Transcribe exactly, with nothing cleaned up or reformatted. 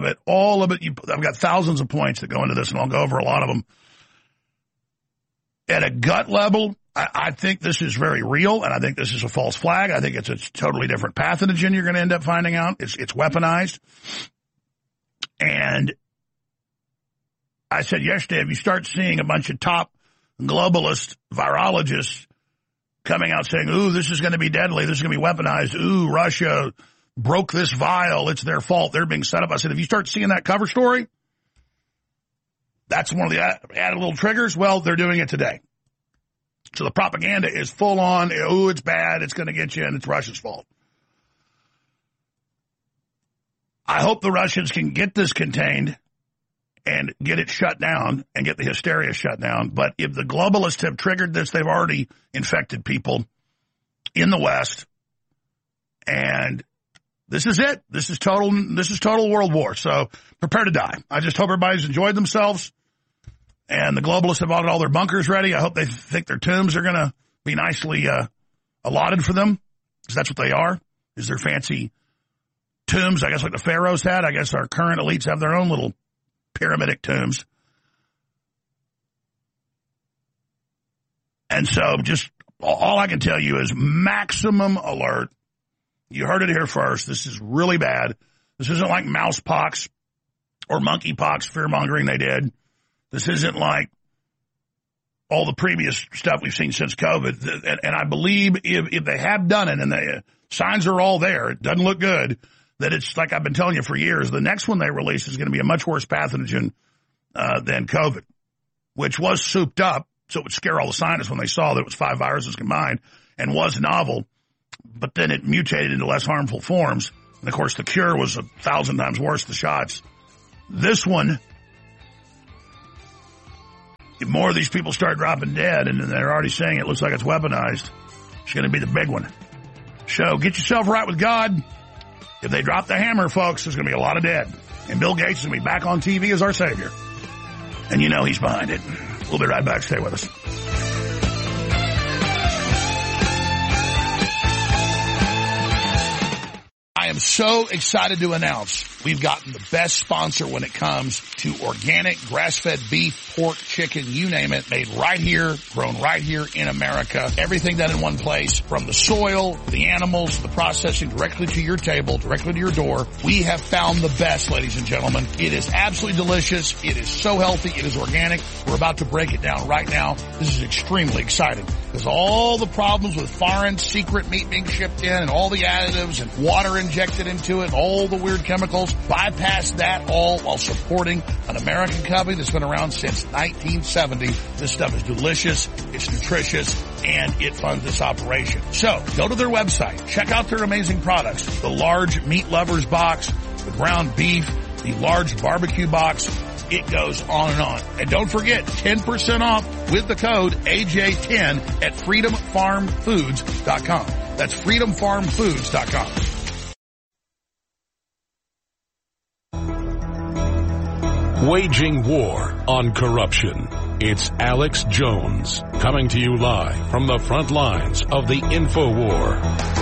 it, all of it. You, I've got thousands of points that go into this, and I'll go over a lot of them. At a gut level, I, I think this is very real, and I think this is a false flag. I think it's a totally different pathogen you're going to end up finding out. It's, it's weaponized. And I said yesterday, if you start seeing a bunch of top globalist virologists coming out saying, ooh, this is going to be deadly, this is going to be weaponized, ooh, Russia broke this vial, it's their fault, they're being set up. I said, if you start seeing that cover story, that's one of the added little triggers. Well, they're doing it today. So the propaganda is full on, ooh, it's bad, it's going to get you, and it's Russia's fault. I hope the Russians can get this contained and get it shut down and get the hysteria shut down. But if the globalists have triggered this, they've already infected people in the West. And this is it. This is total, this is total world war. So prepare to die. I just hope everybody's enjoyed themselves. And the globalists have all, all their bunkers ready. I hope they think their tombs are going to be nicely uh, allotted for them, because that's what they are, is their fancy tombs. I guess like the pharaohs had. I guess our current elites have their own little pyramidic tombs. And so just all I can tell you is maximum alert. You heard it here first. This is really bad. This isn't like mousepox or monkeypox fear-mongering they did. This isn't like all the previous stuff we've seen since COVID. And, and I believe if, if they have done it and the signs are all there, it doesn't look good, that it's like I've been telling you for years, the next one they release is going to be a much worse pathogen uh, than COVID, which was souped up, so it would scare all the scientists when they saw that it was five viruses combined and was novel, but then it mutated into less harmful forms. And, of course, the cure was a thousand times worse, the shots. This one, if more of these people start dropping dead, and they're already saying it looks like it's weaponized, it's going to be the big one. So get yourself right with God. If they drop the hammer, folks, there's going to be a lot of dead. And Bill Gates is going to be back on T V as our savior. And you know he's behind it. We'll be right back. Stay with us. I am so excited to announce we've gotten the best sponsor when it comes to organic, grass-fed beef, pork, chicken, you name it, made right here, grown right here in America. Everything done in one place, from the soil, the animals, the processing, directly to your table, directly to your door. We have found the best, ladies and gentlemen. It is absolutely delicious. It is so healthy. It is organic. We're about to break it down right now. This is extremely exciting because all the problems with foreign secret meat being shipped in and all the additives and water injected into it, all the weird chemicals, bypass that all while supporting an American company that's been around since nineteen seventy. This stuff is delicious, it's nutritious, and it funds this operation. So go to their website, check out their amazing products, the large meat lovers box, the ground beef, the large barbecue box. It goes on and on. And don't forget, ten percent off with the code A J ten at freedom farm foods dot com. That's freedom farm foods dot com. Waging war on corruption. It's Alex Jones coming to you live from the front lines of the InfoWar.